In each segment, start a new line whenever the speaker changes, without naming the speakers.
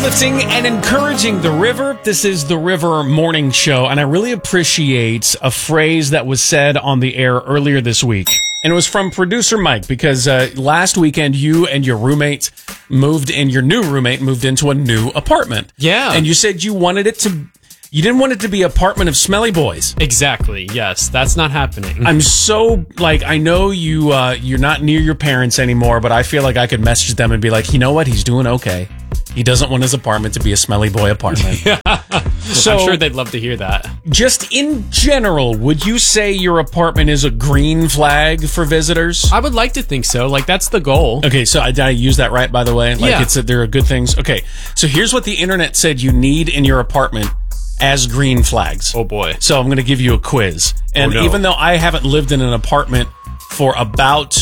uplifting and encouraging the river. This is the River Morning Show, and I really appreciate a phrase that was said on the air earlier this week. And it was from producer Mike, because last weekend you and your new roommate moved into a new apartment.
Yeah.
And you said you didn't want it to be apartment of smelly boys.
Exactly. Yes, that's not happening.
I'm so, I know you're not near your parents anymore, but I feel like I could message them and be like, you know what? He's doing okay. He doesn't want his apartment to be a smelly boy apartment.
Yeah.
So,
I'm sure they'd love to hear that.
Just in general, would you say your apartment is a green flag for visitors?
I would like to think so. That's the goal.
Okay, so did I use that right, by the way?
Yeah.
There are good things. Okay, so here's what the internet said you need in your apartment as green flags.
Oh, boy.
So I'm going to give you a quiz. And even though I haven't lived in an apartment for about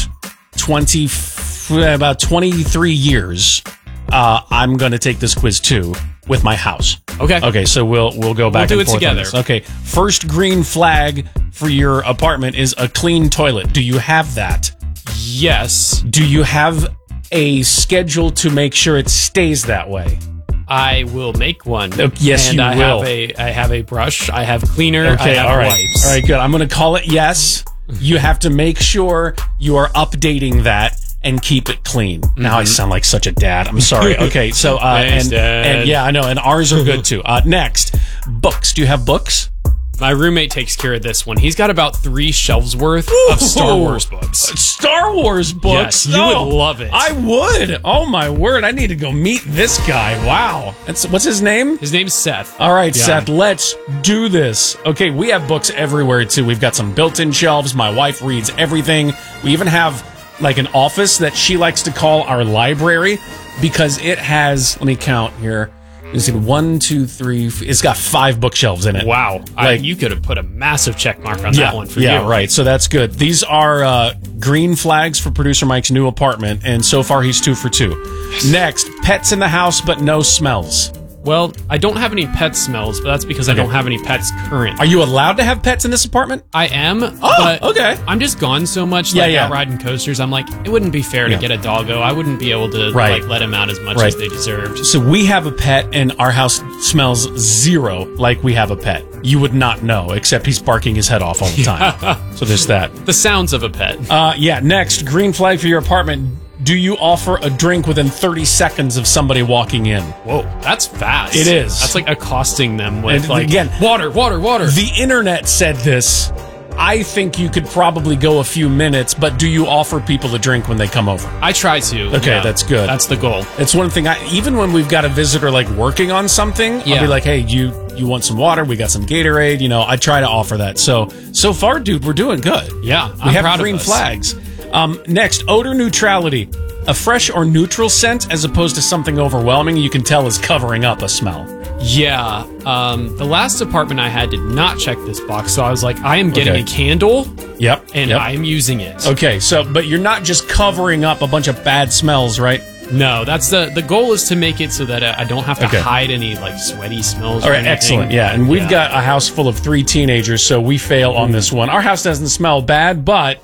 23 years, I'm going to take this quiz too with my house. Okay, so we'll go back and forth together. On this. Okay, first green flag for your apartment is a clean toilet. Do you have that?
Yes.
Do you have a schedule to make sure it stays that way?
I will make one.
Yes, you will.
I have a brush. I have cleaner.
Okay,
I have wipes.
All right, good. I'm going to call it yes. You have to make sure you are updating that and keep it clean. Now I sound like such a dad. I'm sorry. Okay, so
Thanks,
and yeah, I know, and ours are good too. Next, books. Do you have books?
My roommate takes care of this one. He's got about 3 shelves worth of Star Wars books.
Star Wars books?
Yes, you would love it.
I would. Oh, my word. I need to go meet this guy. Wow. What's his name?
His name's Seth.
All right, yeah. Seth, let's do this. Okay, we have books everywhere, too. We've got some built-in shelves. My wife reads everything. We even have, an office that she likes to call our library because it has, let me count here. Is it 1, 2, 3? It's got 5 bookshelves in it.
Wow. You could have put a massive check mark on that one for you.
Yeah, right. So that's good. These are green flags for producer Mike's new apartment, and so far he's 2 for 2. Yes. Next, pets in the house, but no smells.
Well, I don't have any pet smells, but that's because I don't have any pets currently.
Are you allowed to have pets in this apartment?
I am.
But okay.
I'm just gone so much, out riding coasters. I'm like, it wouldn't be fair to get a doggo. I wouldn't be able to let him out as much as they deserved.
So we have a pet, and our house smells zero like we have a pet. You would not know, except he's barking his head off all the time. So there's that.
The sounds of a pet.
Next, green flag for your apartment. Do you offer a drink within 30 seconds of somebody walking in?
Whoa, that's fast.
It is.
That's like accosting them with
again,
water.
The internet said this. I think you could probably go a few minutes, but do you offer people a drink when they come over?
I try to.
Okay, that's good.
That's the goal.
It's one thing, even when we've got a visitor working on something, I'll be like, hey, you want some water? We got some Gatorade. I try to offer that. So far, dude, we're doing good.
Yeah,
we have green flags. Next, odor neutrality. A fresh or neutral scent as opposed to something overwhelming you can tell is covering up a smell.
Yeah. The last apartment I had did not check this box, so I was like, I am getting a candle.
Yep.
And I am using it.
Okay, but you're not just covering up a bunch of bad smells, right?
No, that's the goal is to make it so that I don't have to hide any sweaty smells.
All right, excellent. Yeah, and we've got a house full of 3 teenagers, so we fail on this one. Our house doesn't smell bad, but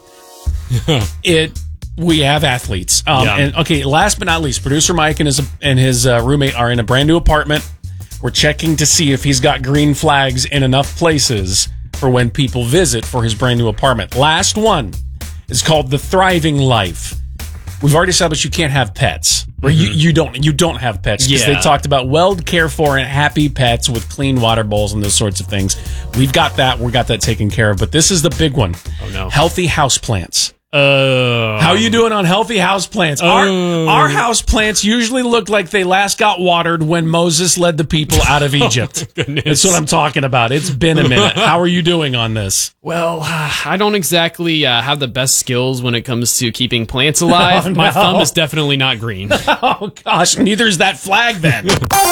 we have athletes. And last but not least, producer Mike and his roommate are in a brand new apartment. We're checking to see if he's got green flags in enough places for when people visit for his brand new apartment. Last one is called the thriving life. We've already established you can't have pets. Or you don't have pets because they talked about cared for and happy pets with clean water bowls and those sorts of things. We've got that. We got that taken care of. But this is the big one.
Oh no!
Healthy houseplants. How are you doing on healthy houseplants? Our houseplants usually look like they last got watered when Moses led the people out of Egypt. That's what I'm talking about. It's been a minute. How are you doing on this?
Well, I don't exactly have the best skills when it comes to keeping plants alive.
Oh, no.
My thumb is definitely not green.
Oh, gosh. Neither is that flag, then.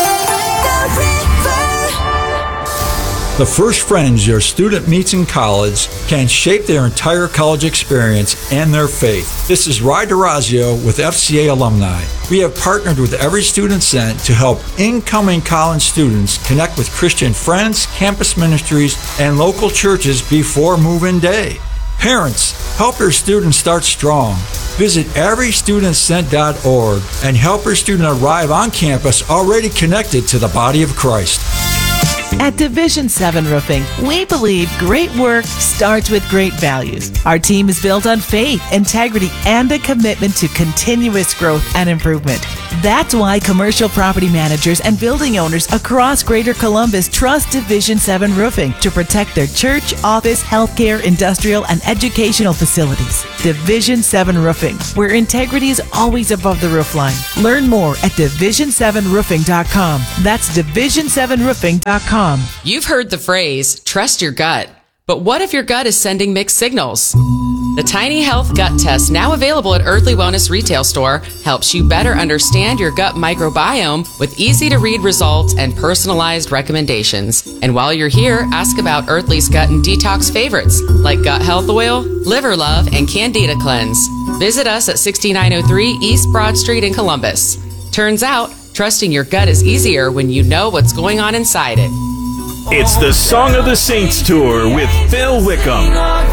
The first friends your student meets in college can shape their entire college experience and their faith. This is Ry DeRazio with FCA Alumni. We have partnered with Every Student Sent to help incoming college students connect with Christian friends, campus ministries, and local churches before move-in day. Parents, help your students start strong. Visit everystudentsent.org and help your student arrive on campus already connected to the body of Christ.
At Division 7 Roofing, we believe great work starts with great values. Our team is built on faith, integrity, and a commitment to continuous growth and improvement. That's why commercial property managers and building owners across Greater Columbus trust Division 7 Roofing to protect their church, office, healthcare, industrial, and educational facilities. Division 7 Roofing, where integrity is always above the roofline. Learn more at division7roofing.com. That's division7roofing.com.
You've heard the phrase, trust your gut. But what if your gut is sending mixed signals? The Tiny Health Gut Test, now available at Earthly Wellness Retail Store, helps you better understand your gut microbiome with easy-to-read results and personalized recommendations. And while you're here, ask about Earthly's gut and detox favorites, like Gut Health Oil, Liver Love, and Candida Cleanse. Visit us at 6903 East Broad Street in Columbus. Turns out, trusting your gut is easier when you know what's going on inside it.
It's the Song of the Saints Tour with Phil Wickham.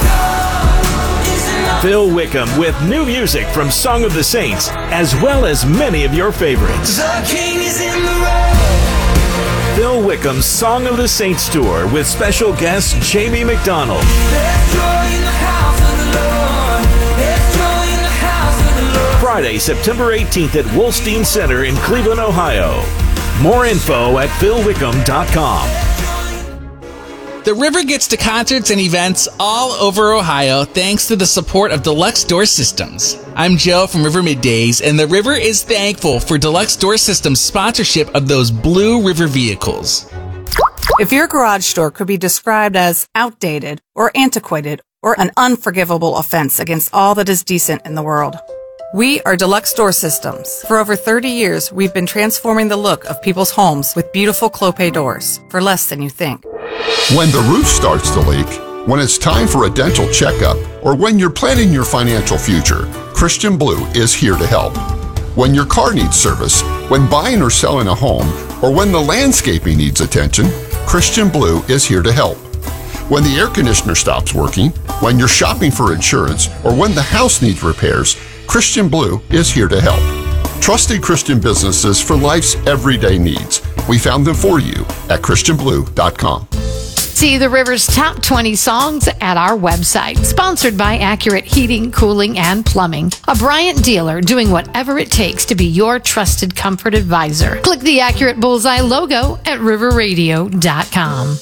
Phil Wickham with new music from Song of the Saints, as well as many of your favorites. The King is in the road. Phil Wickham's Song of the Saints Tour with special guest Jamie McDonald. There's joy in the house of the Lord. There's joy in the house of the Lord. Friday, September 18th at Wolstein Center in Cleveland, Ohio. More info at philwickham.com.
The River gets to concerts and events all over Ohio thanks to the support of Deluxe Door Systems. I'm Joe from River Middays, and the River is thankful for Deluxe Door Systems' sponsorship of those Blue River vehicles.
If your garage door could be described as outdated or antiquated or an unforgivable offense against all that is decent in the world, we are Deluxe Door Systems. For over 30 years, we've been transforming the look of people's homes with beautiful Clopay doors for less than you think.
When the roof starts to leak, when it's time for a dental checkup, or when you're planning your financial future, Christian Blue is here to help. When your car needs service, when buying or selling a home, or when the landscaping needs attention, Christian Blue is here to help. When the air conditioner stops working, when you're shopping for insurance, or when the house needs repairs, Christian Blue is here to help. Trusted Christian businesses for life's everyday needs. We found them for you at christianblue.com.
See the River's top 20 songs at our website. Sponsored by Accurate Heating, Cooling, and Plumbing. A Bryant dealer doing whatever it takes to be your trusted comfort advisor. Click the Accurate Bullseye logo at riverradio.com.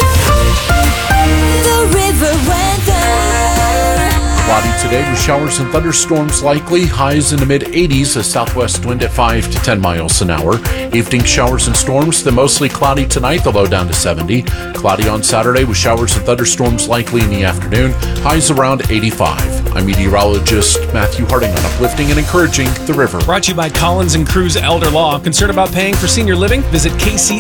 The River weather.
Cloudy today with showers and thunderstorms likely. Highs in the mid-80s, a southwest wind at 5 to 10 miles an hour. Evening showers and storms, then mostly cloudy tonight, the low down to 70. Cloudy on Saturday with showers and thunderstorms likely in the afternoon. Highs around 85. I'm meteorologist Matthew Harding on Uplifting and Encouraging the River.
Brought to you by Collins and Cruz Elder Law. Concerned about paying for senior living? Visit KC